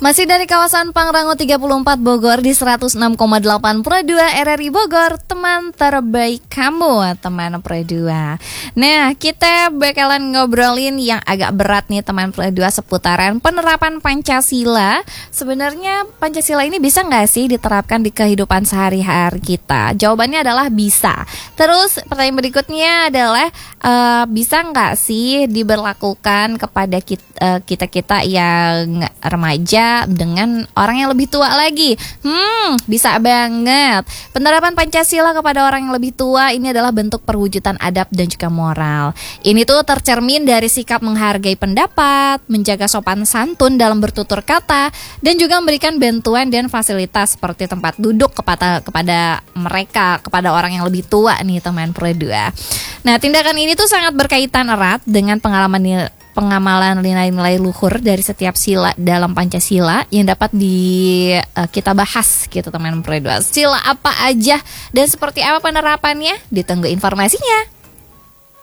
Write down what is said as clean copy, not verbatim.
Masih dari kawasan Pangrango 34 Bogor di 106,8 Pro 2 RRI Bogor, teman terbaik kamu, teman Pro 2. Nah, kita bakalan ngobrolin yang agak berat nih teman Pro 2 seputaran penerapan Pancasila. Sebenarnya Pancasila ini bisa nggak sih diterapkan di kehidupan sehari-hari kita? Jawabannya adalah bisa. Terus pertanyaan berikutnya adalah bisa nggak sih diberlakukan kepada kita yang remaja dengan orang yang lebih tua lagi? Bisa banget. Penerapan Pancasila kepada orang yang lebih tua ini adalah bentuk perwujudan adab dan juga moral. Ini tuh tercermin dari sikap menghargai pendapat, menjaga sopan santun dalam bertutur kata, dan juga memberikan bantuan dan fasilitas seperti tempat duduk kepada mereka, kepada orang yang lebih tua nih teman Pro 2. Nah, tindakan ini tuh sangat berkaitan erat dengan pengamalan nilai-nilai luhur dari setiap sila dalam Pancasila yang dapat kita bahas gitu teman Pro 2. Sila apa aja dan seperti apa penerapannya? Ditunggu informasinya.